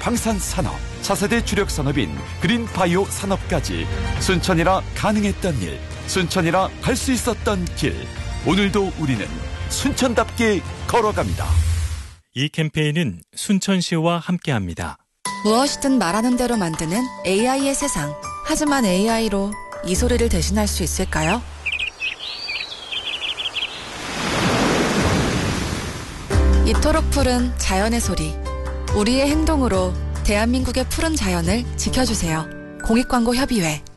방산 산업, 차세대 주력 산업인 그린 바이오 산업까지 순천이라 가능했던 일, 순천이라 갈 수 있었던 길. 오늘도 우리는 순천답게 걸어갑니다. 이 캠페인은 순천시와 함께합니다. 무엇이든 말하는 대로 만드는 AI의 세상. 하지만 AI로 이 소리를 대신할 수 있을까요? 이토록 푸른 자연의 소리. 우리의 행동으로 대한민국의 푸른 자연을 지켜주세요. 공익광고협의회.